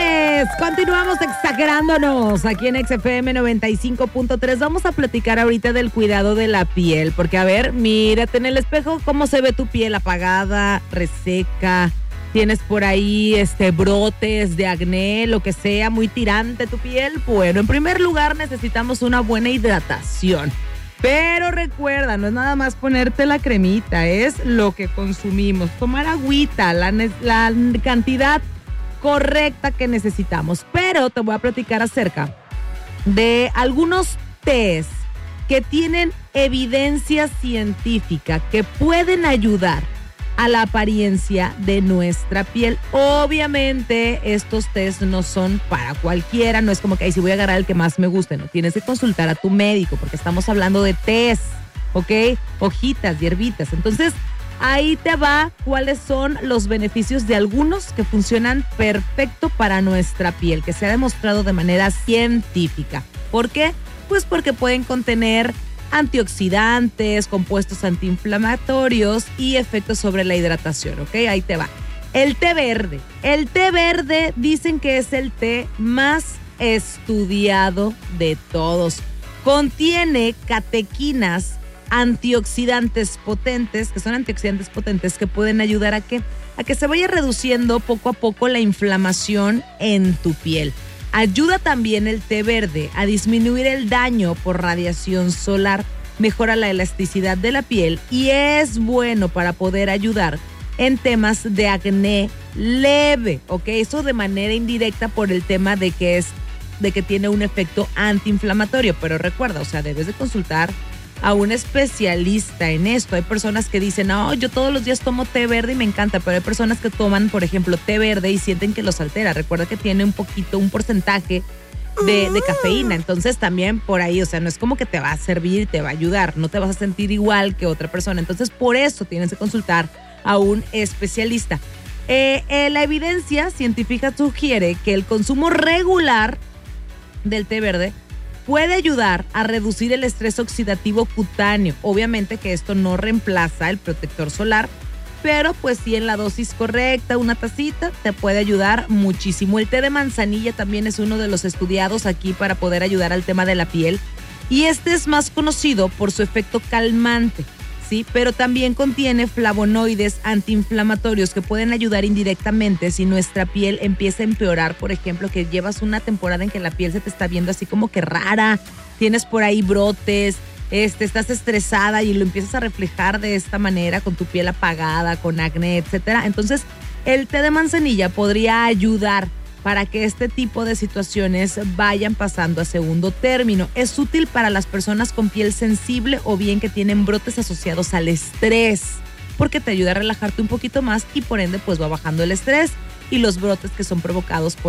viernes. Continuamos exagerándonos aquí en XFM 95.3. Vamos a platicar ahorita del cuidado de la piel. Porque, a ver, mírate en el espejo cómo se ve tu piel apagada, reseca. Tienes por ahí brotes de acné, lo que sea, muy tirante tu piel. Bueno, en primer lugar necesitamos una buena hidratación. Pero recuerda, no es nada más ponerte la cremita, es lo que consumimos. Tomar agüita, la cantidad correcta que necesitamos. Pero te voy a platicar acerca de algunos tés que tienen evidencia científica que pueden ayudar a la apariencia de nuestra piel. Obviamente estos test no son para cualquiera, no es como que ahí sí voy a agarrar el que más me guste, no, tienes que consultar a tu médico porque estamos hablando de test, ¿ok? Hojitas, hierbitas. Entonces ahí te va cuáles son los beneficios de algunos que funcionan perfecto para nuestra piel, que se ha demostrado de manera científica. ¿Por qué? Pues porque pueden contener antioxidantes, compuestos antiinflamatorios y efectos sobre la hidratación, ¿ok? Ahí te va. El té verde. El té verde dicen que es el té más estudiado de todos. Contiene catequinas antioxidantes potentes, que son antioxidantes potentes que pueden ayudar a que se vaya reduciendo poco a poco la inflamación en tu piel. Ayuda también el té verde a disminuir el daño por radiación solar, mejora la elasticidad de la piel y es bueno para poder ayudar en temas de acné leve, ¿ok? Eso de manera indirecta por el tema de que tiene un efecto antiinflamatorio, pero recuerda, o sea, debes de consultar a un especialista en esto. Hay personas que dicen, no, yo todos los días tomo té verde y me encanta, pero hay personas que toman, por ejemplo, té verde y sienten que los altera. Recuerda que tiene un porcentaje de cafeína, entonces también por ahí, o sea, no es como que te va a servir, te va a ayudar, no te vas a sentir igual que otra persona, entonces por eso tienes que consultar a un especialista. La evidencia científica sugiere que el consumo regular del té verde puede ayudar a reducir el estrés oxidativo cutáneo. Obviamente que esto no reemplaza el protector solar, pero pues sí en la dosis correcta, una tacita, te puede ayudar muchísimo. El té de manzanilla también es uno de los estudiados aquí para poder ayudar al tema de la piel. Y este es más conocido por su efecto calmante, ¿sí? Pero también contiene flavonoides antiinflamatorios que pueden ayudar indirectamente si nuestra piel empieza a empeorar. Por ejemplo, que llevas una temporada en que la piel se te está viendo así como que rara, tienes por ahí brotes, estás estresada y lo empiezas a reflejar de esta manera con tu piel apagada, con acné, etcétera. Entonces, el té de manzanilla podría ayudar para que este tipo de situaciones vayan pasando a segundo término. Es útil para las personas con piel sensible o bien que tienen brotes asociados al estrés, porque te ayuda a relajarte un poquito más y por ende pues va bajando el estrés y los brotes que son provocados por